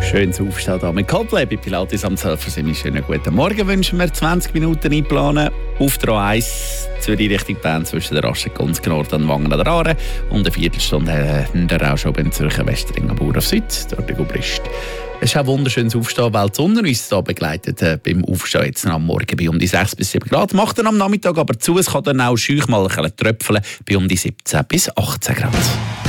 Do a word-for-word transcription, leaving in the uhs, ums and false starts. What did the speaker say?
Schönes Aufstehen hier mit Coldplay bei Pilates am zwölf Uhr. Schönen guten Morgen wünschen wir. zwanzig Minuten einplanen. Auf der A eins Zürich Richtung Bern zwischen der Raschenkunstgenort und Wangen an der Aare. Und eine Viertelstunde hinterher auch schon beim Zürcher Westring am Bauer auf Süd, dort der Gubrist. Es ist auch wunderschönes Aufstehen, weil die Sonne uns hier begleitet äh, beim Aufstehen jetzt am Morgen bei um die sechs bis sieben Grad. Macht dann am Nachmittag aber zu, es kann dann auch schüch mal ein bisschen tröpfeln bei um die siebzehn bis achtzehn Grad.